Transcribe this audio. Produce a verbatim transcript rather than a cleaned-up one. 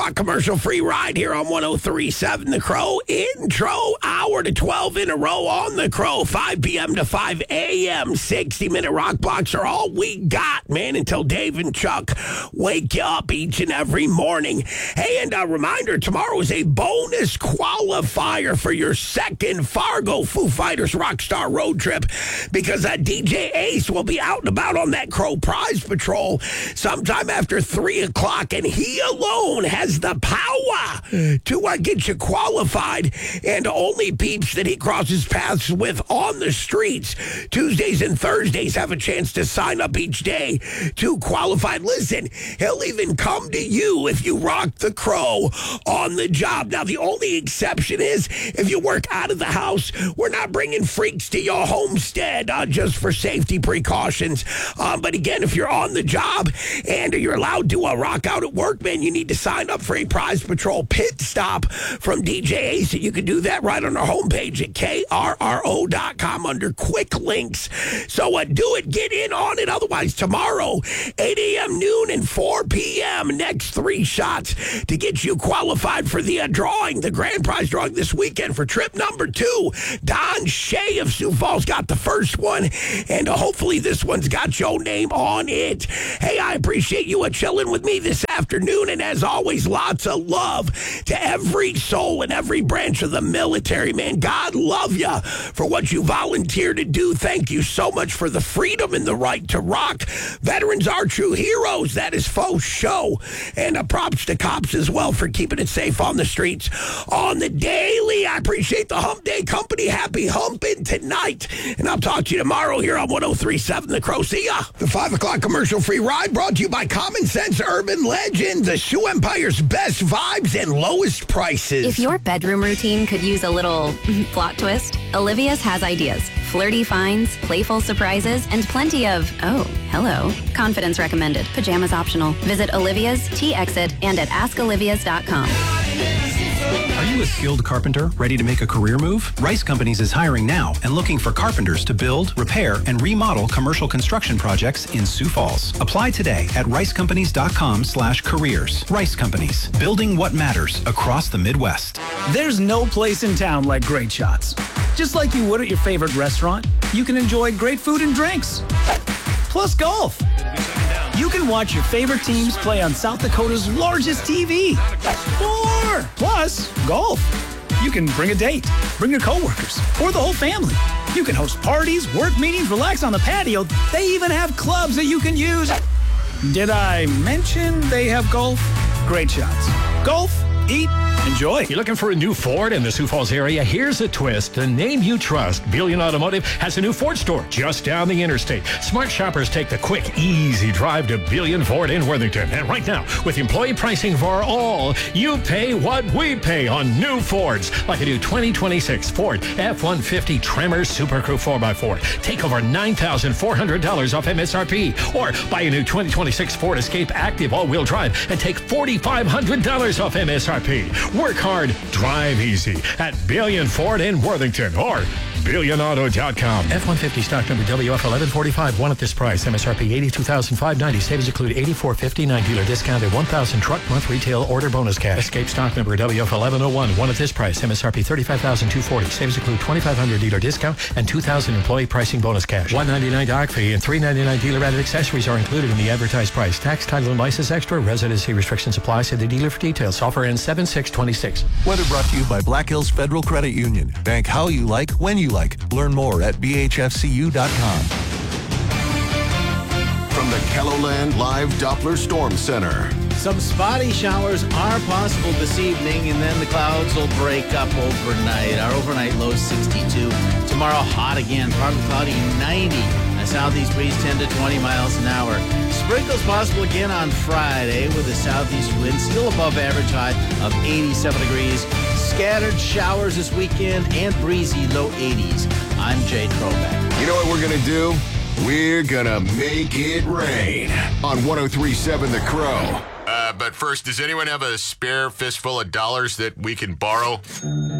A commercial-free ride here on one oh three point seven The Crow. Intro hour to twelve in a row on The Crow. five p.m. to five a.m. sixty-minute rock blocks are all we got, man, until Dave and Chuck wake you up each and every morning. Hey, and a reminder, tomorrow is a bonus qualifier for your second Fargo Foo Fighters Rockstar road trip because uh, D J Ace will be out and about on that Crow Prize Patrol sometime after three o'clock, and he alone has the power to uh, get you qualified, and only peeps that he crosses paths with on the streets Tuesdays and Thursdays have a chance to sign up each day to qualify. Listen, he'll even come to you if you rock the Crow on the job. Now, the only exception is if you work out of the house, we're not bringing freaks to your homestead uh, just for safety precautions. Um, but again, if you're on the job and you're allowed to uh, rock out at work, man, you need to sign up for a Prize Patrol pit stop from D J Ace. You can do that right on our homepage at K R R O dot com under quick links. So uh, do it. Get in on it. Otherwise, tomorrow, eight a.m., noon, and four p.m., next three shots to get you qualified for the uh, drawing, the grand prize drawing this weekend for trip number two. Don Shea of Sioux Falls got the first one, and uh, hopefully this one's got your name on it. Hey, I appreciate you uh, chilling with me this afternoon, and as always, lots of love to every soul in every branch of the military, man. God love you for what you volunteer to do. Thank you so much for the freedom and the right to rock. Veterans are true heroes. That is faux show. And uh, props to cops as well for keeping it safe on the streets on the daily. I appreciate the Hump Day company. Happy humping tonight. And I'll talk to you tomorrow here on one oh three point seven The Crow. See ya. The five o'clock commercial-free ride brought to you by Common Sense Urban Legend, the Shoe Empire's best vibes and lowest prices. If your bedroom routine could use a little plot twist, Olivia's has ideas. Flirty finds, playful surprises, and plenty of, oh, hello, confidence recommended. Pajamas optional. Visit Olivia's, T-Exit, and at ask olivias dot com. Are you a skilled carpenter ready to make a career move? Rice Companies is hiring now and looking for carpenters to build, repair, and remodel commercial construction projects in Sioux Falls. Apply today at rice companies dot com slash careers. Rice Companies, building what matters across the Midwest. There's no place in town like Great Shots. Just like you would at your favorite restaurant, you can enjoy great food and drinks. Plus golf. You can watch your favorite teams play on South Dakota's largest T V. More! Plus, golf. You can bring a date, bring your coworkers, or the whole family. You can host parties, work meetings, relax on the patio. They even have clubs that you can use. Did I mention they have golf? Great Shots. Golf, eat, enjoy. You're looking for a new Ford in the Sioux Falls area? Here's a twist. The name you trust, Billion Automotive, has a new Ford store just down the interstate. Smart shoppers take the quick, easy drive to Billion Ford in Worthington. And right now, with employee pricing for all, you pay what we pay on new Fords. Like a new twenty twenty-six Ford F one fifty Tremor Super Crew four by four. Take over nine thousand four hundred dollars off M S R P. Or buy a new twenty twenty-six Ford Escape Active all-wheel drive and take four thousand five hundred dollars off M S R P. Work hard, drive easy at Billion Ford in Worthington or billion auto dot com. F one fifty stock number W F eleven forty-five, one at this price. M S R P eighty-two thousand five hundred ninety. Savings include eighty-four fifty-nine dealer discounted one thousand truck month retail order bonus cash. Escape stock number W F eleven oh one, one at this price. M S R P thirty-five thousand two hundred forty. Savings include twenty-five hundred dealer discount and two thousand employee pricing bonus cash. one ninety-nine dock fee and three ninety-nine dealer added accessories are included in the advertised price. Tax, title, and license extra. Residency restrictions apply. See the dealer for details. Offer ends seven six twenty-six. Weather brought to you by Black Hills Federal Credit Union. Bank how you like, when you like. Learn more at b h f c u dot com. From the Kelloland Live Doppler Storm Center. Some spotty showers are possible this evening, and then the clouds will break up overnight. Our overnight low sixty-two. Tomorrow, hot again, partly cloudy, ninety. A southeast breeze, ten to twenty miles an hour. Sprinkles possible again on Friday with a southeast wind, still above average high of eighty-seven degrees. Scattered showers this weekend and breezy low eighties. I'm Jay Trobeck. You know what we're going to do? We're going to make it rain on one oh three point seven The Crow. Uh, but first, does anyone have a spare fistful of dollars that we can borrow?